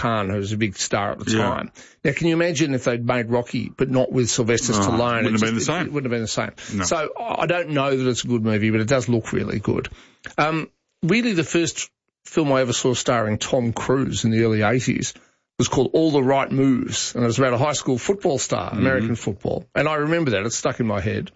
Khan, who was a big star at the time. Now, can you imagine if they'd made Rocky, but not with Sylvester Stallone? Wouldn't have been the same. It wouldn't have been the same. No. So I don't know that it's a good movie, but it does look really good. Really, the first film I ever saw starring Tom Cruise in the early 80s was called All the Right Moves, and it was about a high school football star, American football. And I remember that. It's stuck in my head.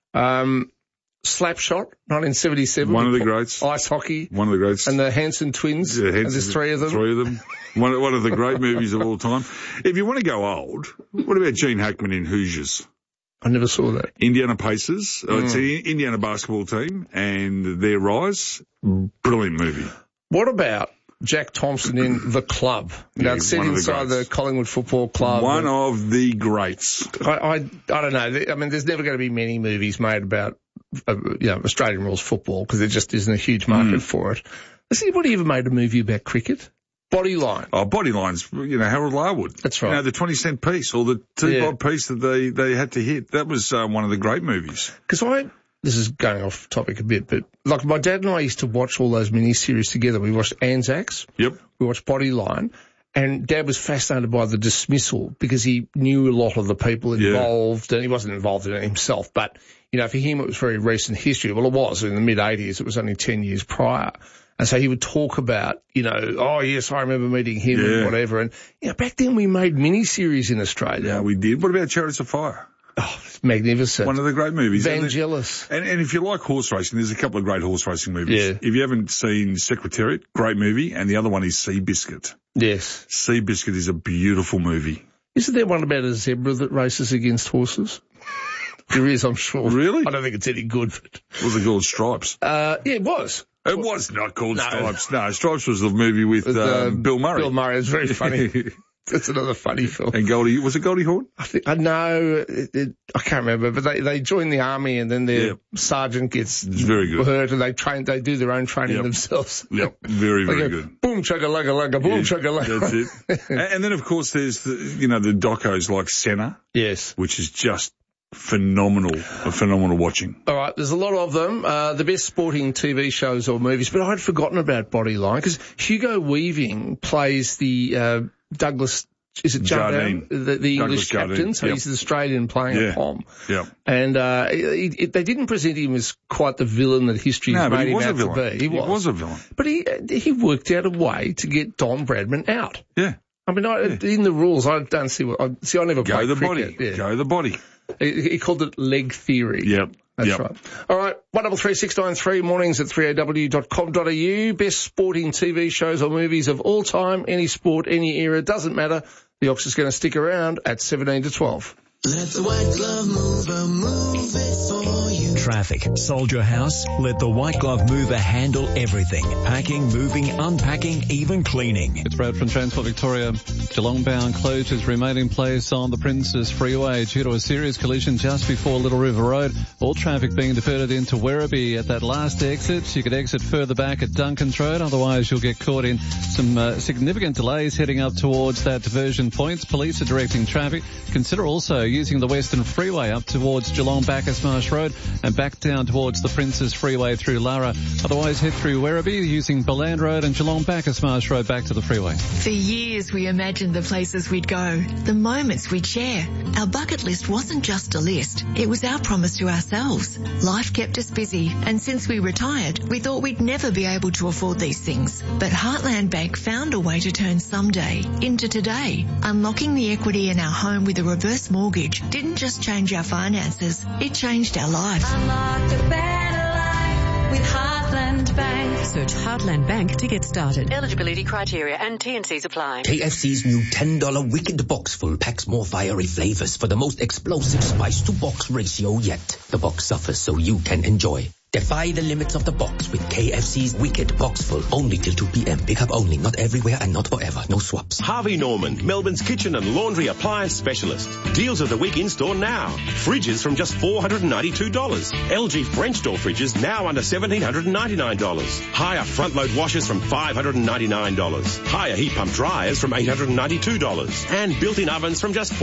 Slapshot, 1977. One of the greats. Ice hockey. One of the greats. And the Hanson twins. Yeah, and there's three of them. Three of them. One of the great movies of all time. If you want to go old, what about Gene Hackman in Hoosiers? I never saw that. Indiana Pacers. It's the Indiana basketball team and their rise. Brilliant movie. What about Jack Thompson in The Club? Now, it's set inside the Collingwood Football Club. One of the greats. I don't know. I mean, there's never going to be many movies made about Australian rules football because there just isn't a huge market for it. Has anybody ever made a movie about cricket? Bodyline. Oh, Bodyline's, Harold Larwood. That's right. The 20-cent piece or the 2-bob piece that they had to hit. That was one of the great movies. Because this is going off topic a bit, but like my dad and I used to watch all those miniseries together. We watched Anzacs. Yep. We watched Bodyline. And Dad was fascinated by The Dismissal because he knew a lot of the people involved, and he wasn't involved in it himself. But, for him it was very recent history. Well, it was in the mid-'80s. It was only 10 years prior. And so he would talk about, oh, yes, I remember meeting him and whatever. And, back then we made miniseries in Australia. Yeah, we did. What about Chariots of Fire? Oh, it's magnificent. One of the great movies. Vangelis. And if you like horse racing, there's a couple of great horse racing movies. Yeah. If you haven't seen Secretariat, great movie. And the other one is Seabiscuit. Yes. Seabiscuit is a beautiful movie. Isn't there one about a zebra that races against horses? There is, I'm sure. Really? I don't think it's any good. Was it called Stripes? It was. It was not called Stripes. No, Stripes was the movie with Bill Murray. Bill Murray. It's very funny. That's another funny film. And was it Goldie Hawn? I know. I can't remember, but they join the army and then their sergeant gets hurt and they do their own training themselves. Yep. Very, very good. Boom, chugga-lugga-lugga, boom, chugga-lugga. That's it. And then, of course, there's the docos like Senna. Yes. Which is just phenomenal watching. All right, there's a lot of them. The best sporting TV shows or movies, but I'd forgotten about Bodyline because Hugo Weaving plays the Douglas. Is it Jardine? The English captain, so he's the Australian playing a Pom. Yeah. And they didn't present him as quite the villain that history has made him out to be. He was a villain. But he worked out a way to get Don Bradman out. Yeah. I mean, in the rules, I don't see I never played cricket. Go the body. He called it leg theory. Yep. That's right. All right, 133693, mornings at 3aw.com.au. Best sporting TV shows or movies of all time, any sport, any era, doesn't matter. The Ox is going to stick around at 17 to 12. Let the White Glove Mover move it for you. Traffic. Sold your house? Let the White Glove Mover handle everything. Packing, moving, unpacking, even cleaning. It's Brad from Transport Victoria. Geelong bound closures remain in place on the Princes Freeway due to a serious collision just before Little River Road. All traffic being diverted into Werribee at that last exit. You could exit further back at Duncan's Road. Otherwise, you'll get caught in some significant delays heading up towards that diversion point. Police are directing traffic. Consider also using the Western Freeway up towards Geelong Bacchus Marsh Road and back down towards the Princes Freeway through Lara. Otherwise, head through Werribee using Beland Road and Geelong Bacchus Marsh Road back to the freeway. For years, we imagined the places we'd go, the moments we'd share. Our bucket list wasn't just a list. It was our promise to ourselves. Life kept us busy, and since we retired, we thought we'd never be able to afford these things. But Heartland Bank found a way to turn someday into today. Unlocking the equity in our home with a reverse mortgage didn't just change our finances, it changed our life. Unlock a better life with Heartland Bank. Search Heartland Bank to get started. Eligibility criteria and T&Cs apply. KFC's new $10 Wicked Box Full packs more fiery flavors for the most explosive spice to box ratio yet. The box suffers so you can enjoy. Defy the limits of the box with KFC's Wicked Box Full. Only till 2 p.m. Pick up only. Not everywhere and not forever. No swaps. Harvey Norman, Melbourne's kitchen and laundry appliance specialist. Deals of the week in store now. Fridges from just $492. LG French door fridges now under $1,799. Higher front load washers from $599. Higher heat pump dryers from $892. And built-in ovens from just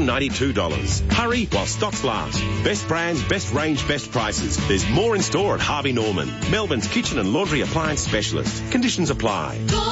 $492. Hurry while stocks last. Best brands, best range, best prices. There's more in store at Harvey Norman, Melbourne's kitchen and laundry appliance specialist. Conditions apply.